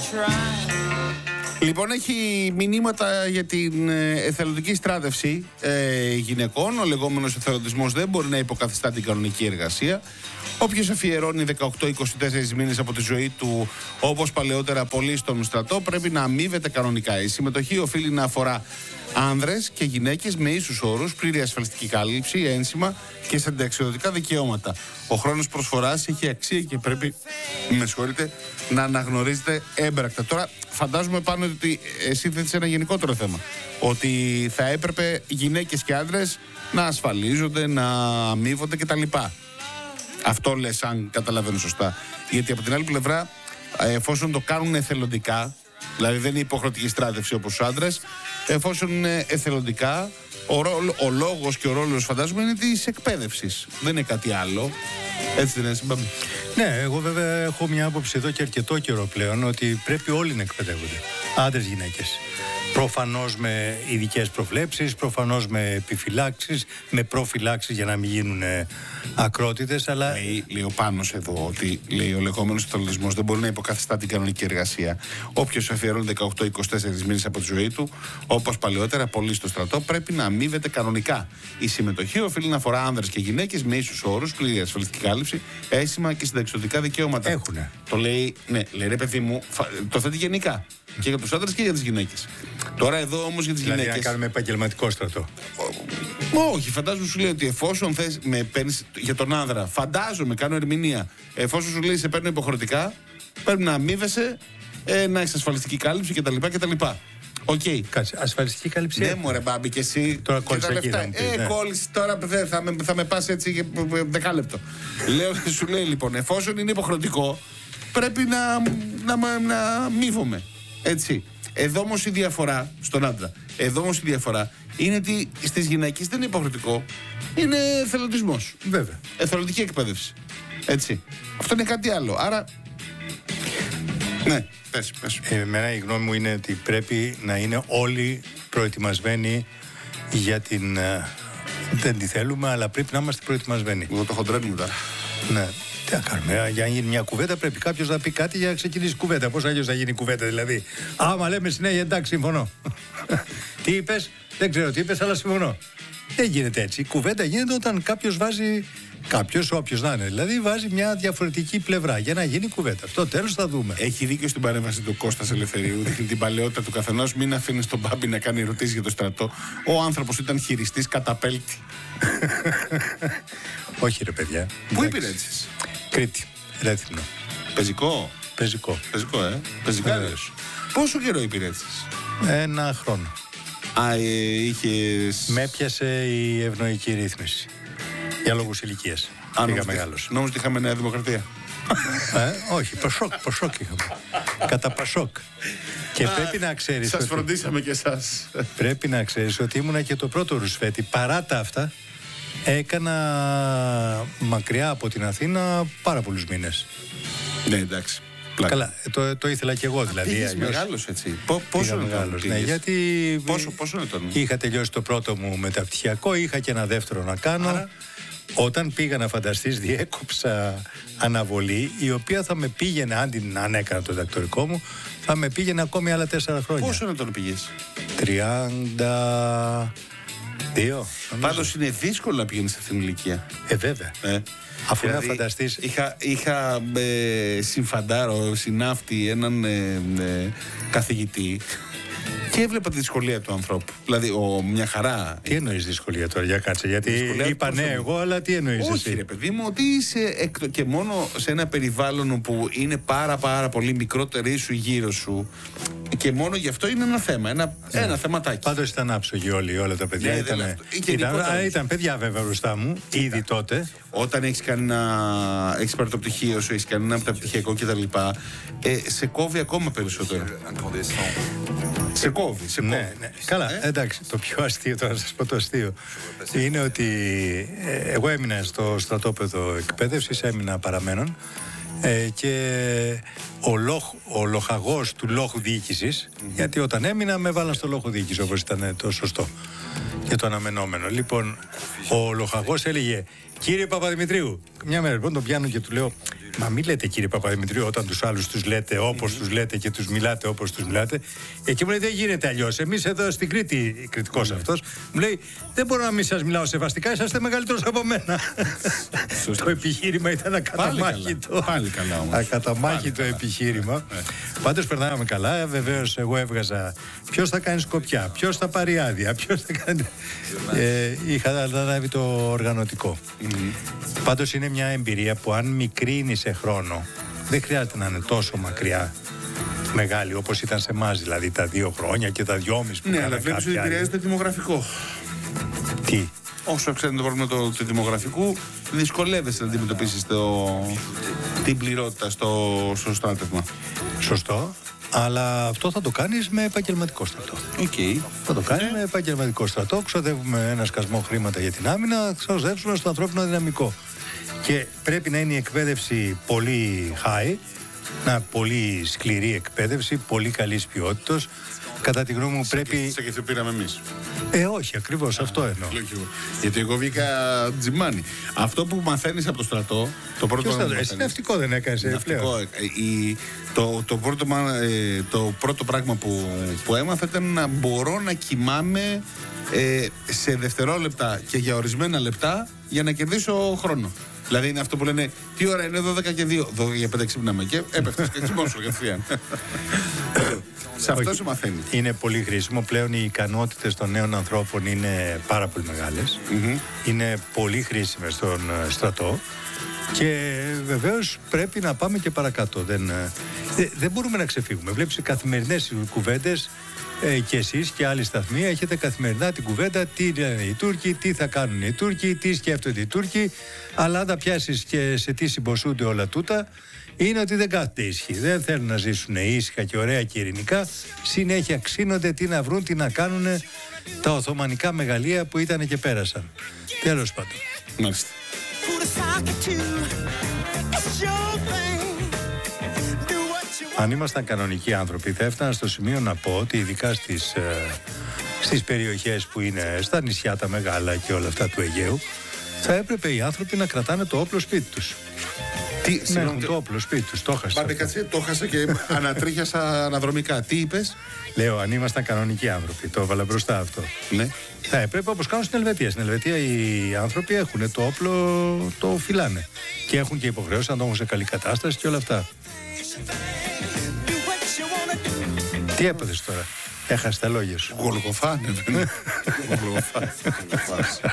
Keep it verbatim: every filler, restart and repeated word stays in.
Λοιπόν, έχει μηνύματα για την εθελοντική στράτευση ε, γυναικών. Ο λεγόμενος εθελοντισμός δεν μπορεί να υποκαθιστά την κανονική εργασία. Όποιος αφιερώνει δεκαοκτώ με είκοσι τέσσερις μήνες από τη ζωή του, όπως παλαιότερα πολλοί στον στρατό, πρέπει να αμείβεται κανονικά. Η συμμετοχή οφείλει να αφορά άνδρες και γυναίκες με ίσους όρους, πλήρη ασφαλιστική κάλυψη, ένσημα και συνταξιοδοτικά δικαιώματα. Ο χρόνος προσφοράς έχει αξία και πρέπει, με συγχωρείτε, να αναγνωρίζεται έμπρακτα. Τώρα, φαντάζομαι πάνω ότι εσύ θέτεις ένα γενικότερο θέμα. Ότι θα έπρεπε γυναίκες και άνδρες να ασφαλίζονται, να αμείβονται κτλ. Αυτό λες, αν καταλαβαίνω σωστά. Γιατί από την άλλη πλευρά, εφόσον το κάνουν εθελοντικά, δηλαδή δεν είναι υποχρεωτική στράτευση όπως τους άντρες, εφόσον είναι εθελοντικά, ο, ρόλο, ο λόγος και ο ρόλος, φαντάζομαι, είναι της εκπαίδευσης. Δεν είναι κάτι άλλο. Έτσι δεν είναι, συμπάμε? Ναι, εγώ βέβαια έχω μια άποψη εδώ και αρκετό καιρό πλέον ότι πρέπει όλοι να εκπαιδεύονται. Άντρες, γυναίκες. Προφανώς με ειδικές προβλέψεις, προφανώς με επιφυλάξεις, με προφυλάξεις για να μην γίνουν ακρότητες, αλλά... Λέει, λέει ο Πάνος εδώ ότι λέει, ο λεγόμενος εθελοντισμός δεν μπορεί να υποκαθιστά την κανονική εργασία. Όποιος αφιερώνει δεκαοκτώ με είκοσι τέσσερις μήνες από τη ζωή του, όπως παλαιότερα πολλοί στο στρατό, πρέπει να αμείβεται κανονικά. Η συμμετοχή οφείλει να αφορά άνδρες και γυναίκες με ίσους όρους, πλήρη ασφαλιστική κάλυψη, αίσθημα και συνταξιοδοτικά δικαιώματα. Έχουνε. Το λέει, ναι, λέει ρε παιδί μου, το θέτει γενικά. Και για τους άντρες και για τις γυναίκες. Τώρα εδώ όμως για τις δηλαδή, γυναίκες. Δηλαδή, να κάνουμε επαγγελματικό στρατό. Όχι, φαντάζομαι σου λέει ότι εφόσον θες με παίρνεις για τον άνδρα, φαντάζομαι, κάνω ερμηνεία. Εφόσον σου λέει σε παίρνω υποχρεωτικά, πρέπει να αμείβεσαι, ε, να έχεις ασφαλιστική κάλυψη κτλ. κτλ. Οκ. Okay. Κάτσε, ασφαλιστική κάλυψη. Ναι, μωρέ μπάμπη, και εσύ. Τώρα κόλλησε εκεί. Ε, ναι. Κόλλησε τώρα, θα με, θα με πας έτσι για δεκάλεπτο. Λέω, σου λέει λοιπόν, εφόσον είναι υποχρεωτικό, πρέπει να, να, να, να αμείβομαι. Έτσι. Εδώ όμως η διαφορά στον άντρα, εδώ όμως η διαφορά είναι ότι στις γυναίκες δεν είναι υποχρεωτικό, είναι εθελοντισμός. Βέβαια. Εθελοντική εκπαίδευση. Έτσι. Αυτό είναι κάτι άλλο. Άρα. Ναι, πες, πες. Εμένα η γνώμη μου είναι ότι πρέπει να είναι όλοι προετοιμασμένοι για την. Δεν τη θέλουμε, αλλά πρέπει να είμαστε προετοιμασμένοι. Εγώ το χοντρένουμε τώρα. Ναι. Τι να κάνουμε, για να γίνει μια κουβέντα πρέπει κάποιος να πει κάτι για να ξεκινήσει κουβέντα. Πώς αλλιώς θα γίνει κουβέντα, δηλαδή? Άμα λέμε συνέχεια εντάξει, συμφωνώ. Τι είπες, δεν ξέρω τι είπες, αλλά συμφωνώ. Δεν γίνεται έτσι. Η κουβέντα γίνεται όταν κάποιος βάζει. Κάποιος, όποιος να είναι, δηλαδή βάζει μια διαφορετική πλευρά για να γίνει κουβέντα. Στο τέλος θα δούμε. Έχει δίκιο στην παρέμβαση του Κώστας Ελευθερίου. Δείχνει την παλαιότητα του καθενός. Μην αφήνει τον Μπάμπη να κάνει ερωτήσεις για το στρατό. Ο άνθρωπος ήταν χειριστής καταπέλτη. Όχι, ρε παιδιά. Πού υπηρέτησες? Κρήτη. Ρέθυμνο. Πεζικό. Πεζικό. Πεζικό, ε. Πεζικάριος. Πόσο καιρό υπηρέτησες? Ένα χρόνο. Α, ε, είχες. Με έπιασε η ευνοϊκή ρύθμιση. Για λόγους ηλικίας. Πήγα μεγάλος. Νόμιζα ότι είχαμε Νέα Δημοκρατία. Ε, όχι, Πασόκ, Πασόκ είχαμε. Κατά Πασόκ. Και πρέπει να ξέρεις. Σας φροντίσαμε και εσάς. Πρέπει να ξέρεις ότι ήμουνα και το πρώτο ρουσφέτη. Παρά τα αυτά, έκανα μακριά από την Αθήνα πάρα πολλούς μήνες. Ναι, εντάξει. Καλά, το, το ήθελα και εγώ δηλαδή. Πήγες μεγάλος έτσι. Πο, πόσο είναι μεγάλος, ναι, γιατί πόσο, πόσο είναι τον... είχα τελειώσει το πρώτο μου μεταπτυχιακό, είχα και ένα δεύτερο να κάνω. Άρα... Όταν πήγα, να φανταστείς, διέκοψα αναβολή, η οποία θα με πήγαινε, αν την αν έκανα το διδακτορικό μου, θα με πήγαινε ακόμη άλλα τέσσερα χρόνια. Πόσο είναι τον πήγες? τριάντα δύο. Πάντως είναι δύσκολο να πηγαίνεις σε αυτήν την ηλικία. Ε, βέβαια. Ε. Αφού δηλαδή, να φανταστείς. Είχα, είχα ε, συμφαντάρο, συνάφτη έναν ε, ε, καθηγητή και έβλεπα τη δυσκολία του ανθρώπου. Δηλαδή, ο, μια χαρά. Τι εννοείς δυσκολία τώρα, για κάτσε? Γιατί είπα ναι, εγώ, αλλά τι εννοείς? Όχι, εσύ? ρε παιδί μου, ότι είσαι εκτο... και μόνο σε ένα περιβάλλον που είναι πάρα πάρα πολύ μικρότεροι σου γύρω σου. Και μόνο γι' αυτό είναι ένα θέμα, ένα, ναι. ένα θεματάκι. Πάντως ήταν άψογοι όλοι, όλα τα παιδιά. Ναι, ήταν, ήταν, ήταν, ήταν παιδιά βέβαια μπροστά μου, ήδη Κοίτα. τότε. Όταν έχεις κάνει ένα, έχεις πάρει το πτυχίο σου, έχεις κάνει ένα μεταπτυχιακό κτλ. Ε, σε κόβει ακόμα περισσότερο. Σε κόβει, σε κόβει. Ναι, ναι. Καλά, ε? εντάξει, το πιο αστείο, τώρα να σας πω το αστείο, είναι ότι ε, εγώ έμεινα στο στρατόπεδο εκπαίδευσης, έμεινα παραμένων. Ε, και ο, λοχ, ο λοχαγός του λόχου διοίκησης, mm-hmm. γιατί όταν έμεινα με βάλαν στο λόχο διοίκηση, όπως ήταν το σωστό και το αναμενόμενο. Λοιπόν, ο λοχαγός έλεγε: κύριε Παπαδημητρίου, μια μέρα λοιπόν τον πιάνω και του λέω: Μα μην λέτε κύριε Παπαδημητρίου όταν τους άλλους τους λέτε όπως τους λέτε και τους μιλάτε όπως τους μιλάτε. Εκεί μου λέει δεν γίνεται αλλιώς. Εμείς εδώ στην Κρήτη, κριτικός αυτός, μου λέει δεν μπορώ να μην σας μιλάω σεβαστικά, είσαστε μεγαλύτερος από μένα. Το επιχείρημα ήταν ακαταμάχητο. Πάλι καλά όμως. Ακαταμάχητο επιχείρημα. Πάντως περνάγαμε καλά. Βεβαίως εγώ έβγαζα ποιος θα κάνει Σκοπιά, ποιος θα πάρει άδεια, ποιος θα κάνει. ε, είχα αναλάβει το οργανωτικό. Mm-hmm. Πάντως είναι μια εμπειρία που αν μικρύνει σε χρόνο δεν χρειάζεται να είναι τόσο μακριά μεγάλη όπως ήταν σε εμάς, δηλαδή τα δύο χρόνια και τα δυόμιση που ναι, αλλά βλέπεις ότι επηρεάζεται το δημογραφικό. Τι? Όσο ξέρετε το πρόβλημα του, του δημογραφικού, δυσκολεύεσαι να αντιμετωπίσεις την πληρότητα στο, στο στράτευμα. Σωστό. Αλλά αυτό θα το κάνεις με επαγγελματικό στρατό. Okay. Θα το κάνεις yeah. με επαγγελματικό στρατό. Ξοδεύουμε ένα σκασμό χρήματα για την άμυνα, ξοδεύουμε στο ανθρώπινο δυναμικό. Και πρέπει να είναι η εκπαίδευση πολύ high, να πολύ σκληρή εκπαίδευση, πολύ καλής ποιότητας. Κατά τη γνώμη μου πρέπει. Σε και το πήραμε εμείς. Ε, όχι, ακριβώς αυτό εννοώ. Γιατί εγώ βγήκα τζιμάνι. Αυτό που μαθαίνεις από το στρατό. Το πρώτο στρατό, εσύ ναυτικό δεν έκανες ναυτικό, η, το, το, πρώτο, ε, το πρώτο πράγμα που, που έμαθα ήταν να μπορώ να κοιμάμαι ε, σε δευτερόλεπτα και για ορισμένα λεπτά για να κερδίσω χρόνο. Δηλαδή είναι αυτό που λένε τι ώρα είναι, δώδεκα και δύο. δώδεκα και πέντε ξύπναμε και έπεφτες και ξυπνώσου κατευθείαν. Σε αυτό σου μαθαίνει. Είναι πολύ χρήσιμο. Πλέον οι ικανότητες των νέων ανθρώπων είναι πάρα πολύ μεγάλες. Mm-hmm. Είναι πολύ χρήσιμες στον στρατό. Και βεβαίως πρέπει να πάμε και παρακάτω. Δεν, δε, δεν μπορούμε να ξεφύγουμε. Βλέπεις σε καθημερινές κουβέντες ε, και εσείς και άλλοι σταθμοί έχετε καθημερινά την κουβέντα τι λένε οι Τούρκοι, τι θα κάνουν οι Τούρκοι, τι σκέφτονται οι Τούρκοι. Αλλά αν τα πιάσεις και σε τι συμποσούνται όλα τούτα, είναι ότι δεν κάθεται ήσυχοι. Δεν θέλουν να ζήσουν ήσυχα και ωραία και ειρηνικά. Συνέχεια ξύνονται τι να βρουν, τι να κάνουν τα Οθωμανικά μεγαλεία που ήταν και πέρασαν. Τέλος πάντων. Μάλιστα. Αν ήμασταν κανονικοί άνθρωποι θα έφτανα στο σημείο να πω ότι ειδικά στις, ε, στις περιοχές που είναι στα νησιά τα μεγάλα και όλα αυτά του Αιγαίου θα έπρεπε οι άνθρωποι να κρατάνε το όπλο σπίτι τους. Τι, να έχουν το όπλο σπίτι τους, το χάσα. Πάτε κάτσε, το χάσα και ανατρίχιασα αναδρομικά. Τι είπες? Λέω, αν ήμασταν κανονικοί άνθρωποι, το έβαλα μπροστά αυτό. Ναι. Θα έπρεπε όπως κάνουν στην Ελβετία. Στην Ελβετία οι άνθρωποι έχουν το όπλο, το φυλάνε. Και έχουν και υποχρεώσει να το έχουν σε καλή κατάσταση και όλα αυτά. Τι έπαθες τώρα? Έχασε τα λόγια σου. Γολγοφά, ναι. Γολγοφά.